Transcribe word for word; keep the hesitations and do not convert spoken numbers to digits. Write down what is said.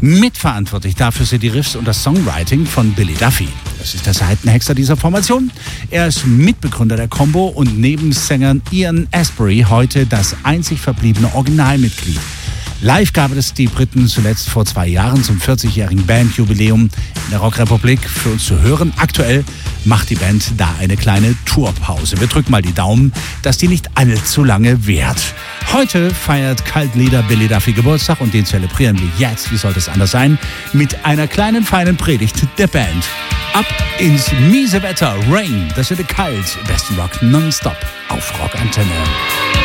Mitverantwortlich dafür sind die Riffs und das Songwriting von Billy Duffy. Das ist der Seitenhexer dieser Formation. Er ist Mitbegründer der Combo und neben Sängern Ian Astbury heute das einzig verbliebene Originalmitglied. Live gab es die Briten zuletzt vor zwei Jahren zum vierzigjährigen Bandjubiläum in der Rockrepublik für uns zu hören. Aktuell macht die Band da eine kleine Tourpause. Wir drücken mal die Daumen, dass die nicht allzu lange währt. Heute feiert Kultleader Billy Duffy Geburtstag und den zelebrieren wir jetzt, wie sollte es anders sein, mit einer kleinen feinen Predigt der Band. Ab ins miese Wetter, Rain, das wird kalt, besten Rock nonstop auf Rockantenne.